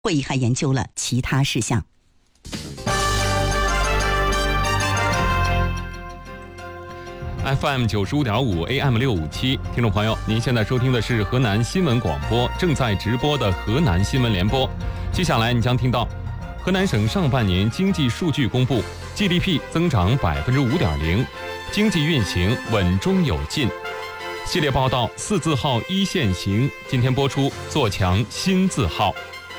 会议还研究了其他事项。 FM 95.5 AM 657，听众朋友，您现在收听的是河南新闻广播正在直播的河南新闻联播。接下来你将听到河南省上半年经济数据公布 ，GDP 增长5.0%，经济运行稳中有进。系列报道4字号一线行，今天播出，做强新字号。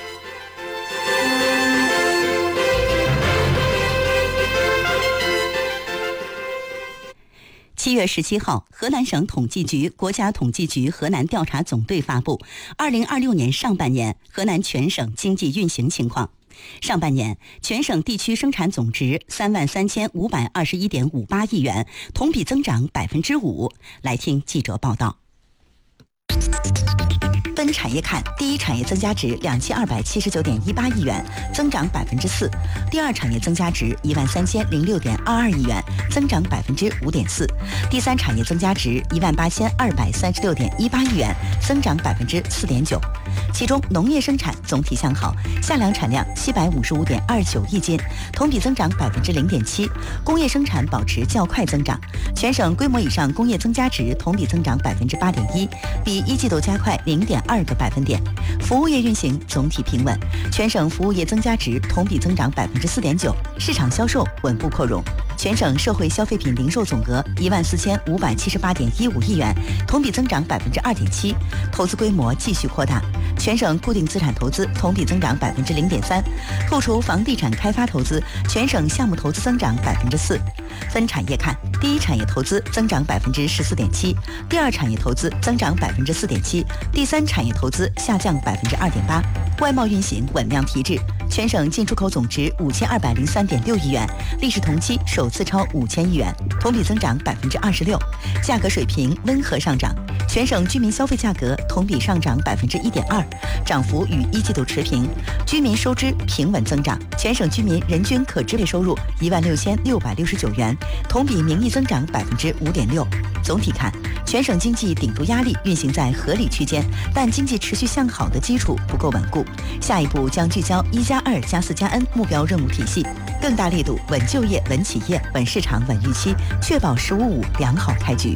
7月17号，河南省统计局、国家统计局河南调查总队发布2026年上半年河南全省经济运行情况。上半年，全省地区生产总值33521.58亿元，同比增长5%。来听记者报道。分产业看，第一产业增加值2279.18亿元，增长4%；第二产业增加值13006.22亿元，增长5.4%；第三产业增加值18236.18亿元，增长4.9%。其中，农业生产总体向好，夏粮产量755.29亿斤，同比增长0.7%；工业生产保持较快增长，全省规模以上工业增加值同比增长8.1%，比一季度加快0.2个百分点。服务业运行总体平稳，全省服务业增加值同比增长4.9%，市场销售稳步扩容。全省社会消费品零售总额14578.15亿元，同比增长2.7%。投资规模继续扩大，全省固定资产投资同比增长0.3%，扣除房地产开发投资，全省项目投资增长4%。分产业看，第一产业投资增长14.7%，第二产业投资增长4.7%，第三产业投资下降2.8%。外贸运行稳量提质，全省进出口总值5203.6亿元，历史同期首次超5000亿元，同比增长26%。价格水平温和上涨，全省居民消费价格同比上涨1.2%，涨幅与一季度持平。居民收支平稳增长，全省居民人均可支配收入16669元，同比名义增长5.6%。总体看，全省经济顶部压力运行在合理区间，但经济持续向好的基础不够稳固。下一步将聚焦1+2+4+N 目标任务体系，更大力度稳就业、稳企业、稳市场、稳预期，确保“15+5”良好开局。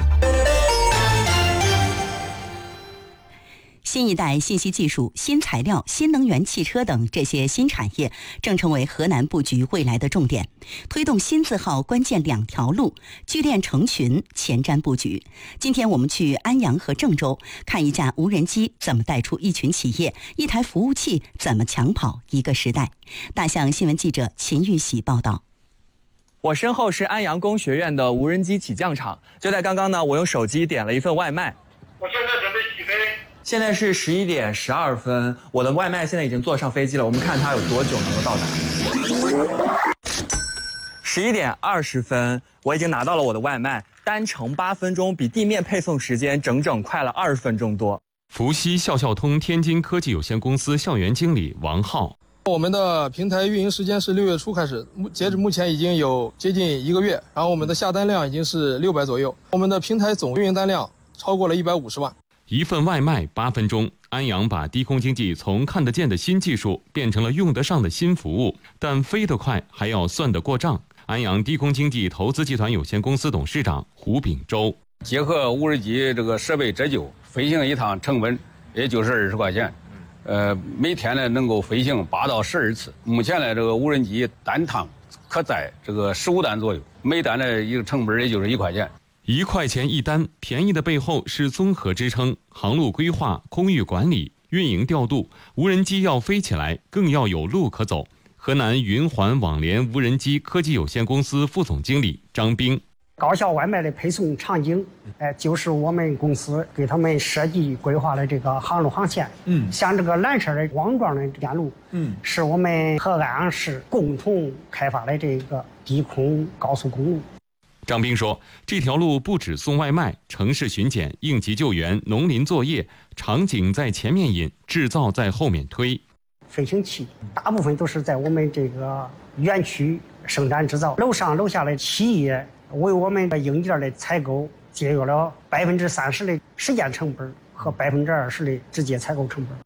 新一代信息技术、新材料、新能源汽车等这些新产业正成为河南布局未来的重点，推动新字号关键2条路聚链成群，前瞻布局。今天我们去安阳和郑州，看一架无人机怎么带出一群企业，一台服务器怎么抢跑一个时代。大象新闻记者秦玉喜报道。 我身后是安阳工学院的无人机起降场，就在刚刚呢，我用手机点了一份外卖。 我现在准备起飞。 现在是11点12分，我的外卖现在已经坐上飞机了，我们看它有多久能够到达。11点20分，我已经拿到了我的外卖，单程8分钟，比地面配送时间整整快了20分钟多。 伏羲校校通天津科技有限公司校园经理王浩。 我们的平台运营时间是6月初开始，截止目前已经有接近1个月，然后我们的下单量已经是600左右，我们的平台总运营单量超过了150万。 一份外卖8分钟，安阳把低空经济从看得见的新技术变成了用得上的新服务，但飞得快还要算得过账。安阳低空经济投资集团有限公司董事长胡秉洲， 结合无人机这个设备折旧，飞行一趟成本也就是20块钱，每天呢能够飞行8到12次。目前呢这个无人机单趟可载这个15单左右，每单的一个成本也就是1块钱。 1块钱一单，便宜的背后是综合支撑，航路规划、空域管理、运营调度，无人机要飞起来，更要有路可走。河南云环网联无人机科技有限公司副总经理张兵。 高效外卖的配送场景，就是我们公司给他们设计规划的这个航路航线。像这个蓝色的网状的线路，是我们和安阳市共同开发的这个低空高速公路。 张兵说，这条路不止送外卖，城市巡检、应急救援、农林作业，场景在前面引，制造在后面推。 飞行器大部分都是在我们这个园区生产制造，楼上楼下的企业为我们的硬件的采购节约了30%的时间成本和20%的直接采购成本。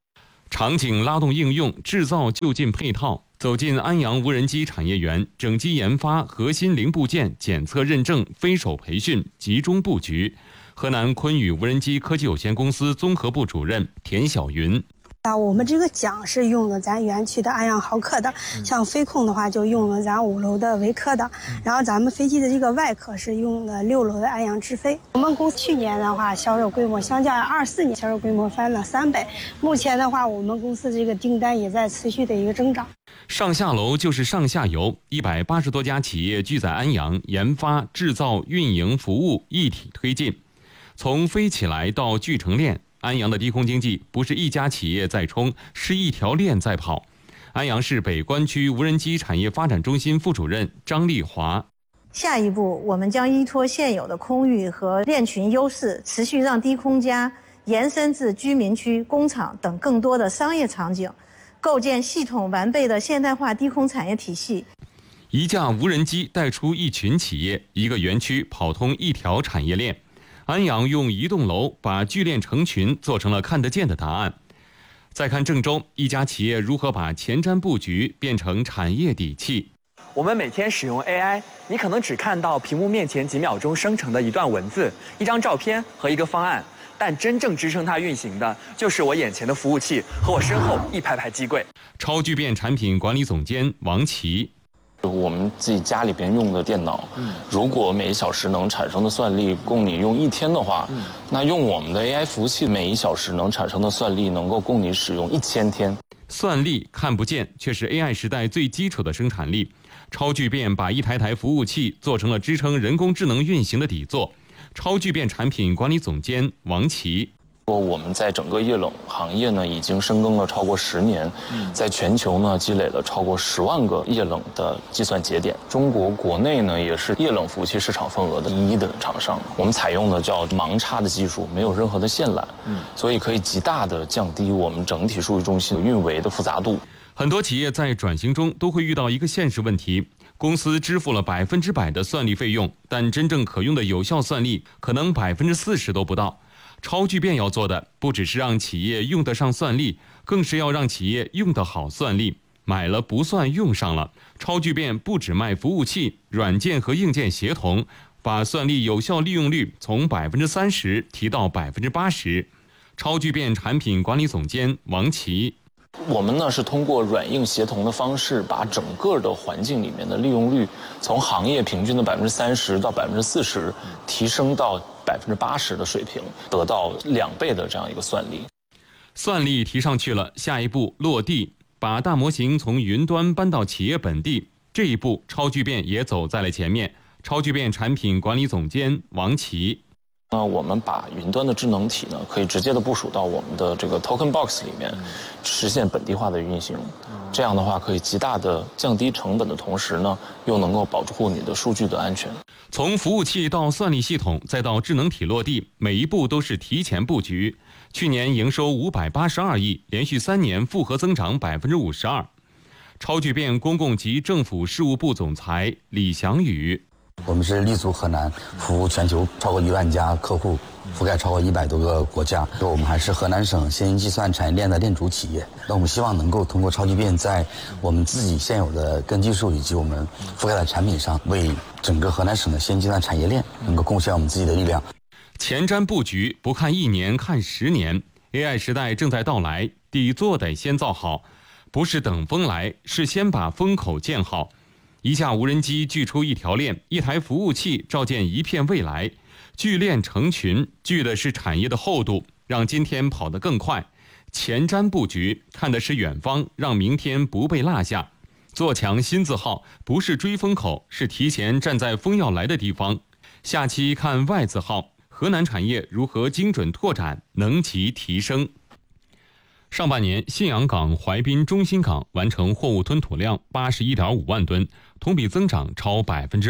场景拉动应用，制造就近配套，走进安阳无人机产业园，整机研发、核心零部件检测认证、飞手培训集中布局。河南昆宇无人机科技有限公司综合部主任田晓云。 我们这个桨是用了咱园区的安阳豪客的，像飞控的话就用了咱5楼的维科的，然后咱们飞机的这个外壳是用了6楼的安阳智飞。我们公司去年的话销售规模相较24年销售规模翻了3倍，目前的话我们公司这个订单也在持续的一个增长。 上下楼就是上下游，180多家企业聚在安阳，研发、制造、运营、服务一体推进，从飞起来到聚成链。安阳的低空经济不是一家企业在冲，是一条链在跑。安阳市北关区无人机产业发展中心副主任张丽华。 下一步，我们将依托现有的空域和链群优势，持续让低空家延伸至居民区、工厂等更多的商业场景，构建系统完备的现代化低空产业体系。 一架无人机带出一群企业，一个园区跑通一条产业链。安阳用一栋楼把聚链成群做成了看得见的答案。再看郑州，一家企业如何把前瞻布局变成产业底气。 我们每天使用 AI， 你可能只看到屏幕面前几秒钟生成的一段文字、一张照片和一个方案，但真正支撑它运行的，就是我眼前的服务器和我身后一排排机柜。 超聚变产品管理总监王琦。 我们自己家里边用的电脑，如果每小时能产生的算力供你用1天的话，那用我们的 AI 服务器每1小时能产生的算力能够供你使用1000天。 算力看不见，却是 AI 时代最基础的生产力。超聚变把一台台服务器做成了支撑人工智能运行的底座。超聚变产品管理总监王琦。 我们在整个液冷行业呢，已经深耕了超过10年，在全球呢积累了超过10万个液冷的计算节点。中国国内呢也是液冷服务器市场份额的第1的厂商。我们采用的叫盲插的技术，没有任何的线缆，所以可以极大的降低我们整体数据中心运维的复杂度。 很多企业在转型中都会遇到一个现实问题，公司支付了100%的算力费用，但真正可用的有效算力可能40%都不到。超聚变要做的不只是让企业用得上算力，更是要让企业用得好算力，买了不算用上了。超聚变不只卖服务器，软件和硬件协同，把算力有效利用率从30%提到80%。超聚变产品管理总监王琦。 我们呢是通过软硬协同的方式，把整个的环境里面的利用率从行业平均的30%到40%提升到80%的水平，得到2倍的这样一个算力。 算力提上去了，下一步落地，把大模型从云端搬到企业本地。这一步，超聚变也走在了前面。超聚变产品管理总监王琦。 我们把云端的智能体呢，可以直接的部署到我们的这个 Token Box 里面，实现本地化的运行。这样的话，可以极大的降低成本的同时呢，又能够保护你的数据的安全。 从服务器到算力系统，再到智能体落地，每一步都是提前布局。去年营收582亿，连续3年复合增长52%。超聚变公共及政府事务部总裁李祥宇。 我们是立足河南，服务全球超过1万家客户，覆盖超过100多个国家。我们还是河南省先进计算产业链的链主企业。那我们希望能够通过超聚变，在我们自己现有的根技术以及我们覆盖的产品上，为整个河南省的先进计算产业链能够贡献我们自己的力量。 前瞻布局不看1年，看10年。AI 时代正在到来，底座得先造好，不是等风来，是先把风口建好。一架无人机聚出一条链，一台服务器照见一片未来。聚链成群，聚的是产业的厚度，让今天跑得更快。前瞻布局看的是远方，让明天不被落下。做强新字号，不是追风口，是提前站在风要来的地方。下期看 Y 字号，河南产业如何精准拓展，能级提升。上半年，信阳港、淮滨中心港完成货物吞吐量81.5万吨，同比增长超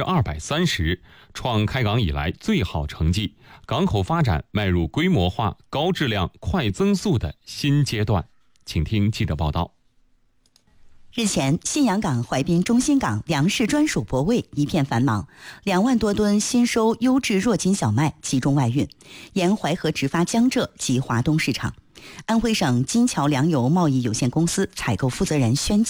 230%，创开港以来最好成绩。港口发展迈入规模化、高质量、快增速的新阶段。请听记者报道。 日前，信阳港、淮滨中心港粮食专属泊位一片繁忙，2万多吨新收优质弱筋小麦集中外运，沿淮河直发江浙及华东市场。安徽省金桥粮油贸易有限公司采购负责人宣